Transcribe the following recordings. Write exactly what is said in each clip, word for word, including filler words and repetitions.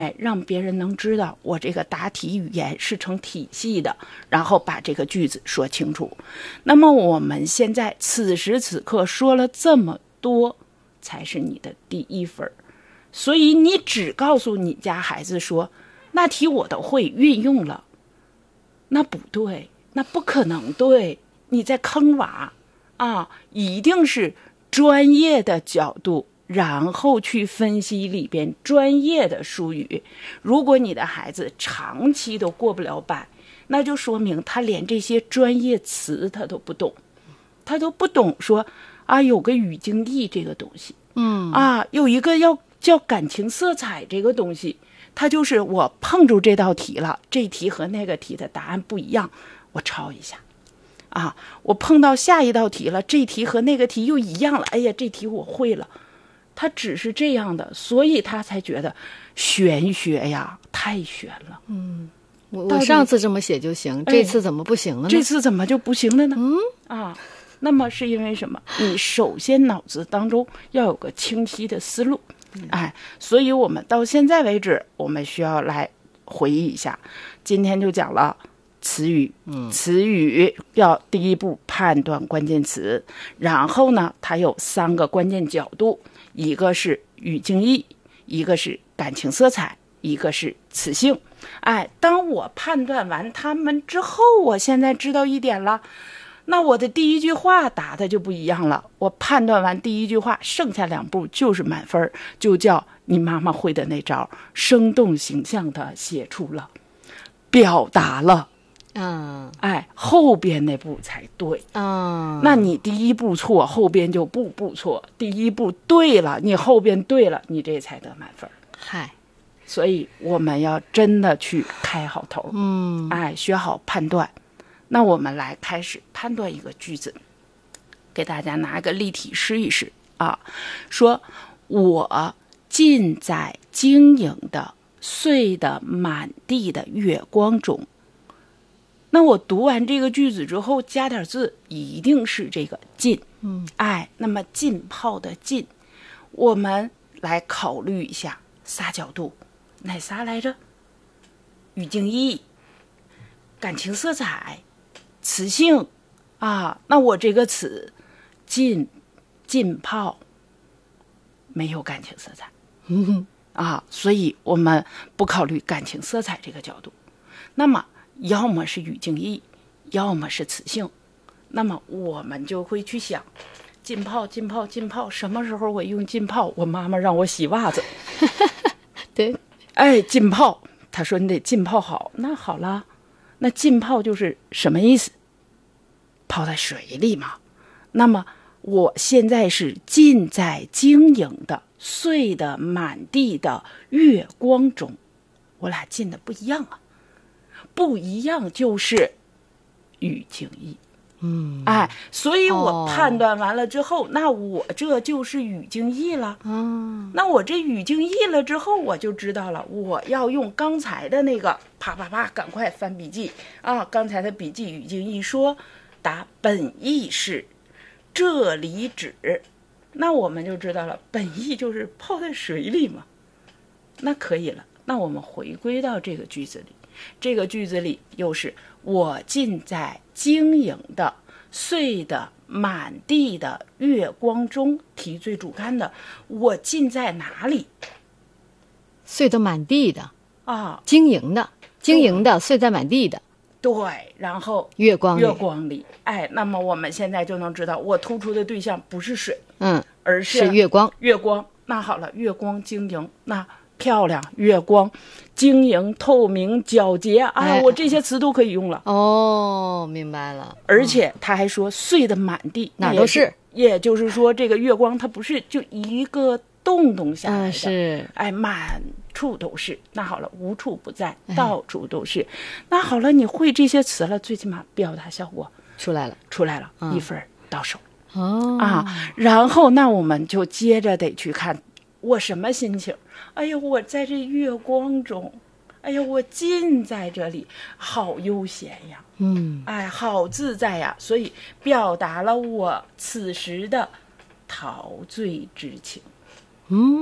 哎，让别人能知道我这个答题语言是成体系的，然后把这个句子说清楚。那么我们现在此时此刻说了这么多，才是你的第一分。所以你只告诉你家孩子说，那题我都会运用了，那不对，那不可能对，你在坑娃啊！一定是专业的角度，然后去分析里边专业的术语。如果你的孩子长期都过不了百，那就说明他连这些专业词他都不懂，他都不懂说啊，有个语境义这个东西， 嗯啊，有一个要叫感情色彩这个东西，他就是我碰住这道题了，这题和那个题的答案不一样，我抄一下。啊，我碰到下一道题了，这题和那个题又一样了，哎呀，这题我会了。他只是这样的，所以他才觉得玄学呀，太玄了。 嗯，我我上次这么写就行，这次怎么不行了呢？ 这次怎么就不行了呢？ 嗯啊，那么是因为什么？你首先脑子当中要有个清晰的思路，哎，所以我们到现在为止，我们需要来回忆一下，今天就讲了。词语，词语要第一步判断关键词，然后呢，它有三个关键角度，一个是语境义，一个是感情色彩，一个是词性。哎，当我判断完它们之后，我现在知道一点了，那我的第一句话答的就不一样了。我判断完第一句话，剩下两步就是满分，就叫你妈妈会的那招，生动形象的写出了，表达了。 嗯， 哎，后边那步才对。 嗯， 那你第一步错，后边就步步错。第一步对了，你后边对了，你这才得满分。 嗨， 所以我们要真的去开好头， 嗯， 哎，学好判断。那我们来开始判断一个句子，给大家拿一个例题试一试啊。说我浸在晶莹的、碎的满地的月光中。那我读完这个句子之后，加点字，一定是这个浸。 嗯， 哎，那么浸泡的浸，我们来考虑一下仨角度，哪仨来着？语境义、感情色彩、词性啊。那我这个词浸浸泡没有感情色彩， 嗯啊，所以我们不考虑感情色彩这个角度。那么要么是语境义，要么是词性，那么我们就会去想，浸泡浸泡浸泡，什么时候我用浸泡？我妈妈让我洗袜子， 对， 哎，浸泡，她说你得浸泡好，那好了，那浸泡就是什么意思？泡在水里嘛。那么我现在是浸在晶莹的、碎的、满地的月光中，我俩浸的不一样啊。不一样就是语境义， 嗯， 哎，所以我判断完了之后，哦、那我这就是语境义了。 嗯， 那我这语境义了之后，我就知道了，我要用刚才的那个啪啪啪，赶快翻笔记啊！刚才的笔记语境义说，答本意是这里指，那我们就知道了，本意就是泡在水里嘛。那可以了，那我们回归到这个句子里。这个句子里又是我浸在晶莹的、碎的、满地的月光中，题最主干的，我浸在哪里？ 碎得满地的啊， 晶莹的、晶莹的、碎在满地的， 对，然后月光里月光里，哎，那么我们现在就能知道，我突出的对象不是水， 嗯， 而是是月光。 月光，那好了，月光晶莹，那漂亮，月光晶莹透明皎洁啊、哎，我这些词都可以用了。 哦，明白了。 而且他还说碎的满地， 哪都是， 也就是说这个月光它不是就一个洞洞下来的， 嗯、是， 哎，满处都是。那好了，无处不在，到处都是。哎、那好了，你会这些词了，最起码表达效果出来了， 出来了， 嗯、 一分到手。 哦啊，然后那我们就接着得去看。我什么心情？哎呀，我在这月光中，哎呀，我浸在这里，好悠闲呀， 嗯， 哎，好自在呀，所以表达了我此时的陶醉之情。 嗯，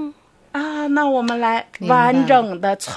啊，那我们来完整的凑